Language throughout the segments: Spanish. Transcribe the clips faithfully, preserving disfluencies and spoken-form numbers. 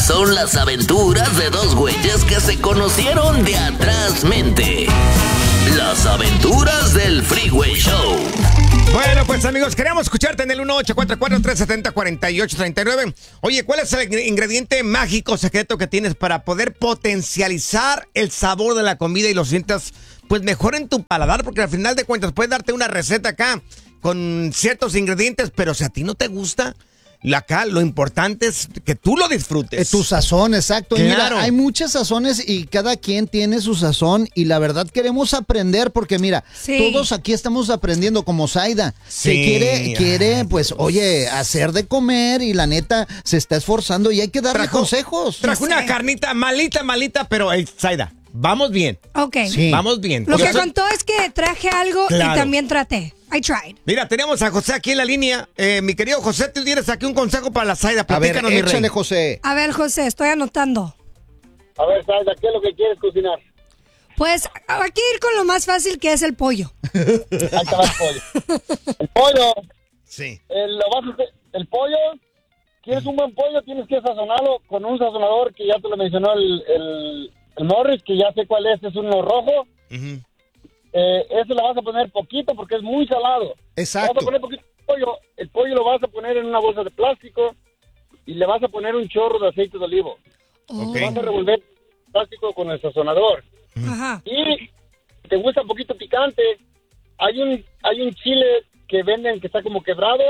son las aventuras de dos güeyes que se conocieron de atrás mente. Las aventuras del Freeway Show. Bueno, pues amigos, queríamos escucharte en el uno ocho cuatro cuatro, tres siete cero, cuatro ocho tres nueve. Oye, ¿cuál es el ingrediente mágico secreto que tienes para poder potencializar el sabor de la comida y lo sientas pues mejor en tu paladar? Porque al final de cuentas puedes darte una receta acá con ciertos ingredientes, pero si a ti no te gusta, acá lo importante es que tú lo disfrutes. Eh, tu sazón, exacto. Y Claro. mira, hay muchas sazones y cada quien tiene su sazón y la verdad queremos aprender porque mira, Sí. todos aquí estamos aprendiendo como Zaida, Sí. que quiere, quiere pues oye, hacer de comer y la neta se está esforzando y hay que darle Trajo- consejos. Trajo una carnita malita, malita, pero hey, Zaida, vamos bien. Ok. Sí. Vamos bien. Lo Yo que soy- contó es que traje algo Claro. y también traté. I tried. Mira, tenemos a José aquí en la línea. Eh, mi querido José, tú tienes aquí un consejo para la Zaida. A ver, Platícanos, mi rey. échale, José. A ver, José, estoy anotando. A ver, Zaida, ¿qué es lo que quieres cocinar? Pues hay que ir con lo más fácil que es el pollo. Ahí te va el pollo. El pollo, Sí. el, lo vas a hacer- el pollo, quieres un buen pollo, tienes que sazonarlo con un sazonador que ya te lo mencionó el, el, el Morris, que ya sé cuál es, es uno rojo. Ujú. Eh, ese lo vas a poner poquito porque es muy salado. Exacto. Vas a poner poquito pollo, el pollo lo vas a poner en una bolsa de plástico y le vas a poner un chorro de aceite de olivo. Oh. Ok. Vas a revolver el plástico con el sazonador. Ajá. Y te gusta un poquito picante, hay un hay un chile que venden que está como quebrado,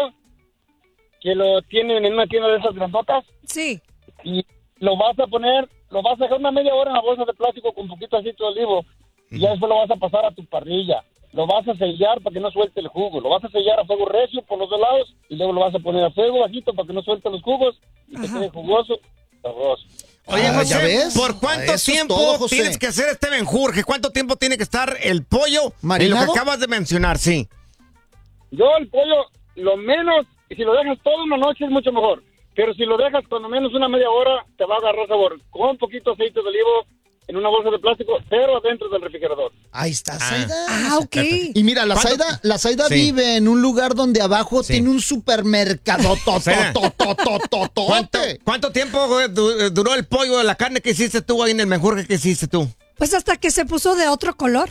que lo tienen en una tienda de esas grandotas, Sí. y lo vas a poner, lo vas a dejar una media hora en la bolsa de plástico con poquito aceite de olivo, y ya después lo vas a pasar a tu parrilla. Lo vas a sellar para que no suelte el jugo. Lo vas a sellar a fuego recio por los dos lados y luego lo vas a poner a fuego bajito para que no suelte los jugos y te Ajá. quede jugoso, sabroso. Oye, Ah, José, ¿ya ves? ¿por cuánto Eso es tiempo todo, José. tienes que hacer este menjurje? ¿Cuánto tiempo tiene que estar el pollo? En lo ¿Marinado? que acabas de mencionar, sí. Yo el pollo, lo menos, si lo dejas toda una noche es mucho mejor. Pero si lo dejas cuando menos una media hora, te va a agarrar sabor. Con poquito aceite de olivo en una bolsa de plástico, pero adentro del refrigerador. Ahí está, Zaida. Ah, ok. Y mira, la ¿Cuánto- Zaida, la Zaida Sí. vive en un lugar donde abajo Sí. tiene un supermercado. to, Zaida. to, to, to, to, to, ¿Cuánto, tote. cuánto tiempo güey, du- duró el pollo, la carne que hiciste tú ahí en el menjurje que hiciste tú? Pues hasta que se puso de otro color.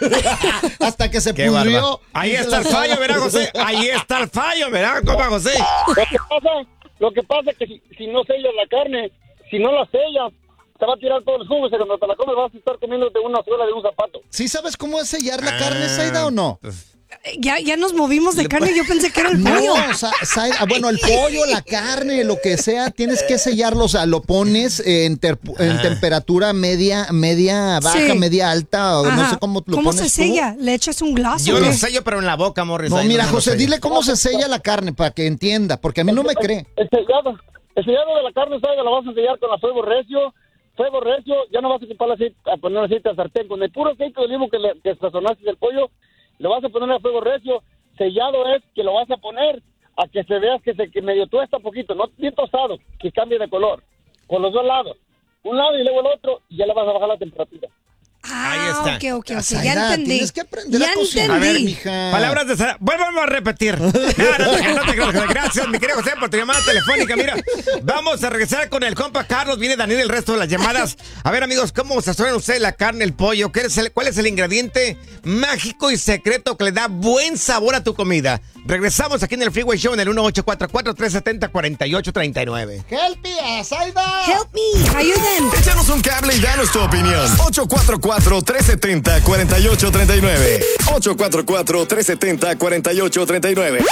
Hasta que se Qué pudrió. bárbaro. Ahí Dice está la el fallo, Zaida. ¿verdad, José? Ahí está el fallo, ¿verdad, compa José? Lo que pasa, lo que pasa es que si, si no sellas la carne, si no la sellas, te va a tirar todos los jugos y cuando te la comes vas a estar comiéndote una suela de un zapato. ¿Sí sabes cómo es sellar la carne, Ah, Zaida, o no? pues, Ya, ya nos movimos de carne. Yo pensé que era el pollo. No, Za- Zaida, ah, bueno, el pollo, la carne, lo que sea, tienes que sellarlo, o sea, lo pones en, ter- en Ah. temperatura media, media baja, Sí. media alta, o no Ajá. sé cómo lo ¿Cómo pones se tú. sella? ¿Le echas un glass yo o lo qué? sello, pero en la boca, Morris. No, ahí mira, lo José, sello. dile cómo se sella la carne para que entienda, porque a mí no me cree. El sellado, el sellado de la carne, Zaida, lo vas a sellar con la fuego recio. Fuego recio, ya no vas a ocupar aceite, a poner aceite al sartén. Con el puro aceite de olivo que, le, que sazonaste del pollo, lo vas a poner a fuego recio. Sellado es que lo vas a poner a que se veas que se que medio tuesta poquito, no bien tostado, que cambie de color. Por los dos lados. Un lado y luego el otro, y ya le vas a bajar la temperatura. Ah, Ahí está. ok, ok, ok. Zaida, Ya entendí. tienes que aprender ya a cocinar. A ver, entendí. mija. Palabras de Sara. Vuelvamos a repetir. No, no te creas, no te creas, José. Gracias, mi querido José, por tu llamada telefónica. Mira, vamos a regresar con el compa Carlos. Viene Daniel el resto de las llamadas. A ver, amigos, ¿cómo sazonan ustedes la carne, el pollo? ¿Qué es el- ¿Cuál es el ingrediente mágico y secreto que le da buen sabor a tu comida? Regresamos aquí en el Freeway Show en el uno ocho cuatro cuatro, tres siete cero, cuatro ocho tres nueve. Help me, Zaida. Help me. Ayuden. Échanos un cable y danos tu opinión. ocho cuatro cuatro, tres siete cero, cuatro ocho tres nueve. ocho cuatro cuatro, tres siete cero, cuatro ocho tres nueve.